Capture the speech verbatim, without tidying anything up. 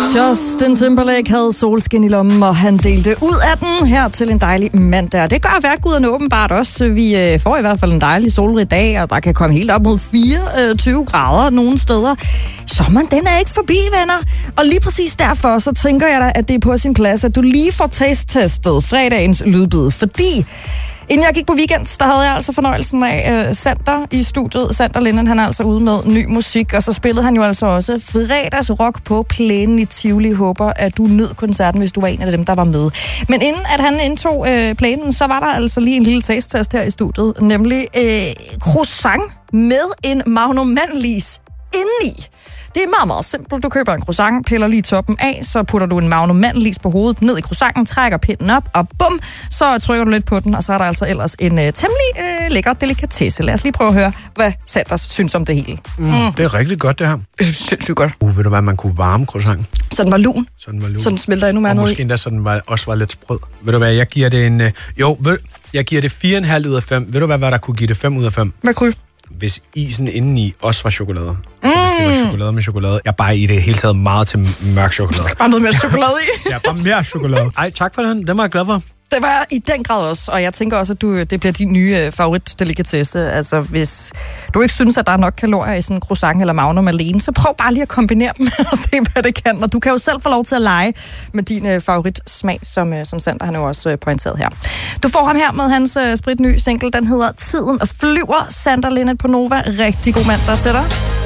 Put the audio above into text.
Justin Timberlake havde solskin i lommen, og han delte ud af den her til en dejlig mandag. Det gør værkguderne åbenbart også. Vi får i hvert fald en dejlig solrig dag, og der kan komme helt op mod fireogtyve grader nogle steder. Sommeren, den er ikke forbi, venner. Og lige præcis derfor, så tænker jeg da, at det er på sin plads, at du lige får taste-testet fredagens lydbid. Fordi inden jeg gik på weekend, der havde jeg altså fornøjelsen af uh, Sander i studiet. Sander Linden, han er altså ude med ny musik, og så spillede han jo altså også fredagsrock på plænen i Tivoli. Håber, at du nød koncerten, hvis du var en af dem, der var med. Men inden at han indtog uh, plænen, så var der altså lige en lille taste-test her i studiet, nemlig uh, croissant med en Magnum Mandelis indeni. Det er meget, meget simpelt. Du køber en croissant, piller lige toppen af, så putter du en Magnum Mandelis på hovedet ned i croissanten, trækker pinden op, og bum, så trykker du lidt på den, og så er der altså ellers en uh, temmelig uh, lækker delikatesse. Lad os lige prøve at høre, hvad Sanders synes om det hele. Mm, mm. Det er rigtig godt, det her. Sindssygt godt. Uh, ved du hvad, man kunne varme croissanten? Så den var lun. Så den var lun. Så den smelter endnu mere og ned i. Måske endda, så den var, også var lidt sprød. Ved du hvad, jeg giver det en... Uh, jo, ved, jeg giver det fire komma fem ud af fem. Ved du hvad, hvad der kunne give det fem ud af fem? Hvad kryb? Hvis isen indeni også var chokolade. Mm. Altså hvis det var chokolade med chokolade. Jeg er bare i det hele taget meget til mørk chokolade. Der skal bare noget mere chokolade i. Ja, bare mere chokolade. Ej, tak for den. Den var jeg glad for. Det var i den grad også, og jeg tænker også, at du, det bliver din nye øh, favoritdelikatesse. Altså, hvis du ikke synes, at der er nok kalorier i sådan en croissant eller Magnum alene, så prøv bare lige at kombinere dem og se, hvad det kan. Og du kan jo selv få lov til at lege med din øh, favoritsmag, som, øh, som Sander han jo også øh, pointeret her. Du får ham her med hans øh, spritny single. Den hedder Tiden flyver. Sander Linnet på Nova. Rigtig god mandag til dig.